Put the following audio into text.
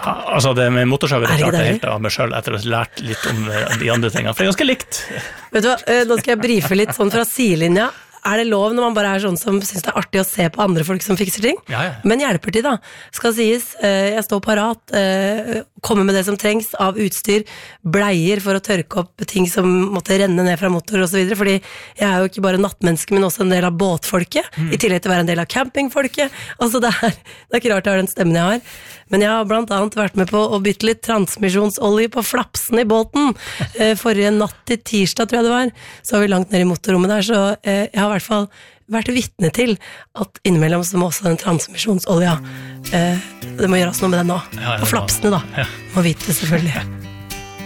Altså det med motorsager klart jeg helt av meg selv etter å ha lært litt om de andre tingene, for det ganske likt. Vet du hva, nå skal jeg brife litt sånn fra sidelinja. Det lov når man bare sånn som synes det artig å se på andre folk som fikser ting? Ja. Men hjelper til da. Skal sies, jeg står parat, kommer med det som trengs av utstyr, bleier for å tørke opp ting som måtte renne ned fra motor og så videre, fordi jeg jo ikke bare nattmenneske, men også en del av båtfolket, I tillegg til å være en del av campingfolket. Altså det er ikke rart jeg har den stemmen jeg har. Men jeg har blant annet vært med på å bytte litt transmisjonsolje på flapsen I båten. Forrige natt til tirsdag, tror jeg det var, så var vi langt ned I motorrommet der, så jeg har I hvert fall vært vitne til at innimellom så må også den transmisjonsolja, det må gjøres noe med den nå. På flapsene da, må vite selvfølgelig.